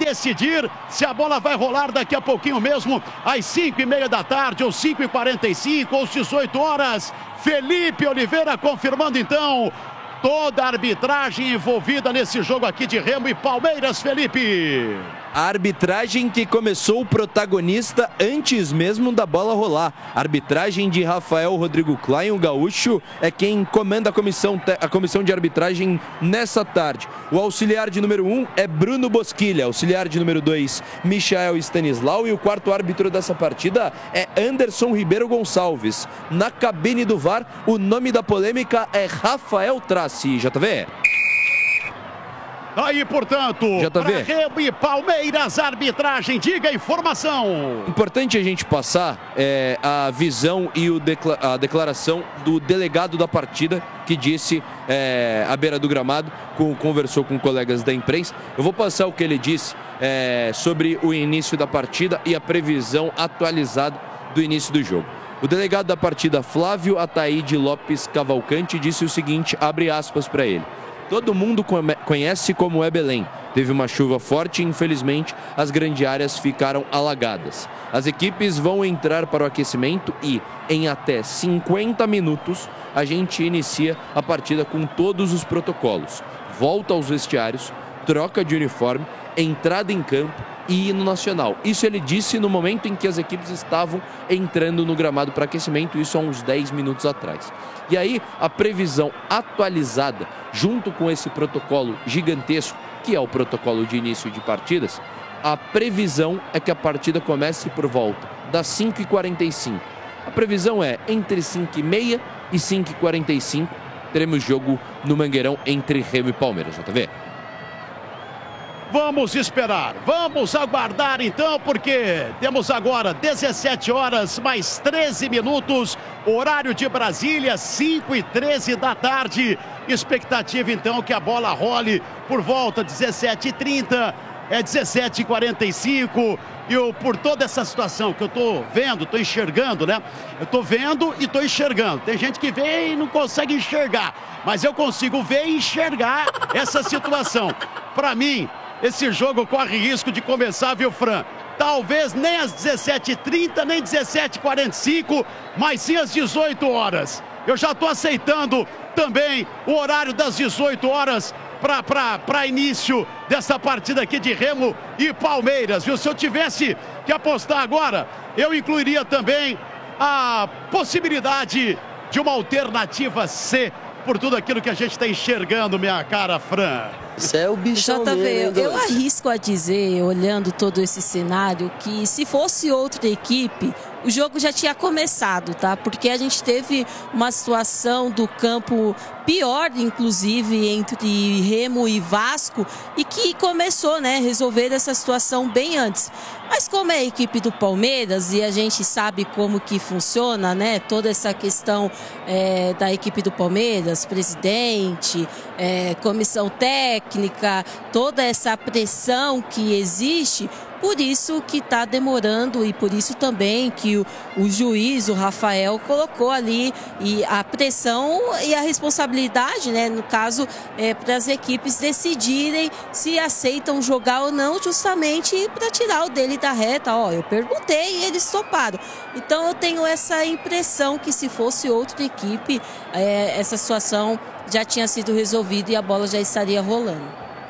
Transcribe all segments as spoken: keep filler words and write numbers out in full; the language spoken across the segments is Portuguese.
decidir se a bola vai rolar daqui a pouquinho mesmo, às cinco e meia da tarde, ou cinco e quarenta e cinco, ou às dezoito horas. Felipe Oliveira confirmando então toda a arbitragem envolvida nesse jogo aqui de Remo e Palmeiras, Felipe. A arbitragem que começou o protagonista antes mesmo da bola rolar. A arbitragem de Rafael Rodrigo Klein, o gaúcho, é quem comanda a comissão, a comissão de arbitragem nessa tarde. O auxiliar de número um é Bruno Bosquilha, auxiliar de número dois, Michael Stanislau, e o quarto árbitro dessa partida é Anderson Ribeiro Gonçalves. Na cabine do V A R, o nome da polêmica é Rafael Traci. J V. Aí, portanto, para Remo e Palmeiras, arbitragem, diga a informação. Importante a gente passar é, a visão e o decla a declaração do delegado da partida, que disse é, à beira do gramado, com, conversou com colegas da imprensa. Eu vou passar o que ele disse é, sobre o início da partida e a previsão atualizada do início do jogo. O delegado da partida, Flávio Ataíde Lopes Cavalcante, disse o seguinte, abre aspas para ele. Todo mundo conhece como é Belém. Teve uma chuva forte e, infelizmente, as grandes áreas ficaram alagadas. As equipes vão entrar para o aquecimento e, em até cinquenta minutos, a gente inicia a partida com todos os protocolos. Volta aos vestiários, troca de uniforme, entrada em campo e hino nacional. Isso ele disse no momento em que as equipes estavam entrando no gramado para aquecimento, isso há uns dez minutos atrás. E aí, a previsão atualizada, junto com esse protocolo gigantesco, que é o protocolo de início de partidas, a previsão é que a partida comece por volta das cinco e quarenta e cinco. A previsão é entre cinco e meia e cinco e quarenta e cinco, teremos jogo no Mangueirão entre Remo e Palmeiras, J V. Vamos esperar, vamos aguardar então, porque temos agora dezessete horas mais treze minutos, horário de Brasília, cinco e treze da tarde. Expectativa então que a bola role por volta de dezessete e trinta, é dezessete e quarenta e cinco. E eu, por toda essa situação que eu tô vendo, tô enxergando, né? Eu tô vendo e tô enxergando. Tem gente que vê e não consegue enxergar, mas eu consigo ver e enxergar essa situação. Para mim, esse jogo corre risco de começar, viu, Fran? Talvez nem às dezessete e trinta, nem dezessete e quarenta e cinco, mas sim às dezoito horas. Eu já estou aceitando também o horário das dezoito horas para início dessa partida aqui de Remo e Palmeiras, viu? Se eu tivesse que apostar agora, eu incluiria também a possibilidade de uma alternativa C, por tudo aquilo que a gente está enxergando, minha cara, Fran. Isso é o bichão J V, mesmo, eu arrisco a dizer, olhando todo esse cenário, que se fosse outra equipe, o jogo já tinha começado, tá? Porque a gente teve uma situação do campo pior, inclusive, entre Remo e Vasco, e que começou, né, resolver essa situação bem antes. Mas como é a equipe do Palmeiras, e a gente sabe como que funciona, né, toda essa questão é, da equipe do Palmeiras, presidente, é, comissão técnica, toda essa pressão que existe, por isso que está demorando e por isso também que o, o juiz, o Rafael, colocou ali e a pressão e a responsabilidade, né, no caso, é, para as equipes decidirem se aceitam jogar ou não, justamente para tirar o dele da reta. Ó, eu perguntei e eles toparam. Então eu tenho essa impressão que se fosse outra equipe, é, essa situação já tinha sido resolvida e a bola já estaria rolando.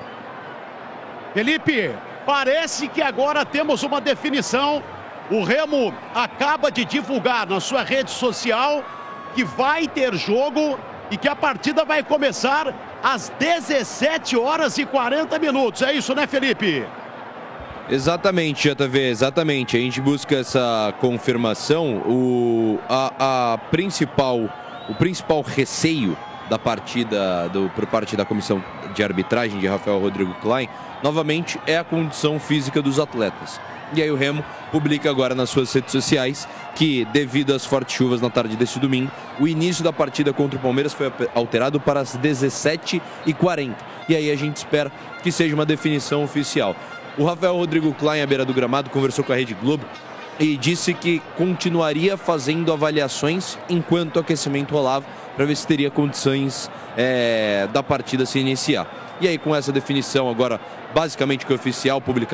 Felipe, parece que agora temos uma definição. O Remo acaba de divulgar na sua rede social que vai ter jogo e que a partida vai começar às dezessete horas e quarenta minutos. É isso, né, Felipe? Exatamente, J V, exatamente. A gente busca essa confirmação. O, a, a principal, o principal receio da partida, do, por parte da comissão de arbitragem de Rafael Rodrigo Klein, novamente, é a condição física dos atletas. E aí o Remo publica agora nas suas redes sociais que, devido às fortes chuvas na tarde deste domingo, o início da partida contra o Palmeiras foi alterado para as dezessete e quarenta. E aí a gente espera que seja uma definição oficial. O Rafael Rodrigo Klein, à beira do gramado, conversou com a Rede Globo e disse que continuaria fazendo avaliações enquanto o aquecimento rolava, para ver se teria condições é, da partida se iniciar. E aí, com essa definição agora basicamente que oficial, publicada